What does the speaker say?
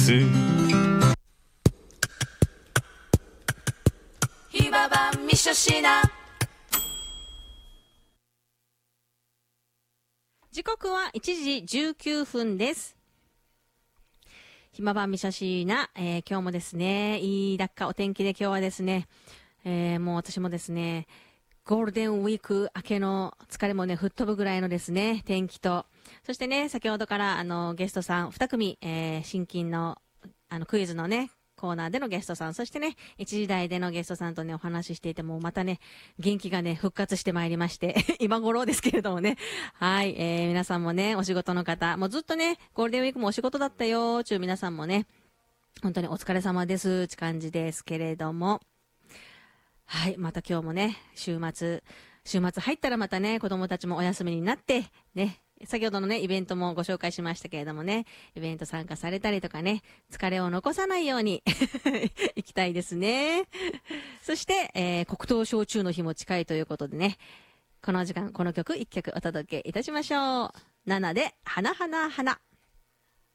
。 ひまばんみしょしな。時刻は1時19分です。ひまばんみしょしな、今日もですね、いいだっかお天気で今日はですね、もう私もですね、ゴールデンウィーク明けの疲れもね、吹っ飛ぶぐらいのですね、天気と、そしてね、先ほどからゲストさん2組、新金のクイズのね、コーナーでのゲストさん、そしてね、1時台でのゲストさんとね、お話ししていても、またね、元気がね、復活してまいりまして、今頃ですけれどもね、はい、皆さんもね、お仕事の方、もうずっとね、ゴールデンウィークもお仕事だったよ、ちゅう皆さんもね、本当にお疲れ様です、って感じですけれども、はい、また今日もね、週末入ったらまたね、子供たちもお休みになって、ね、先ほどのね、イベントもご紹介しましたけれどもね、イベント参加されたりとかね、疲れを残さないように行きたいですね。そして、黒糖焼酎の日も近いということでね、この時間、この曲1曲お届けいたしましょう。7で、花花花。